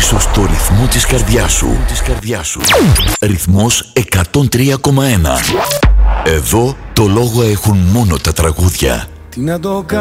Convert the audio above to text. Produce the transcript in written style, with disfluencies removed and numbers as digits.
πίσω στο ρυθμό της καρδιάς σου. Ρυθμός 103,1. Εδώ το λόγο έχουν μόνο τα τραγούδια.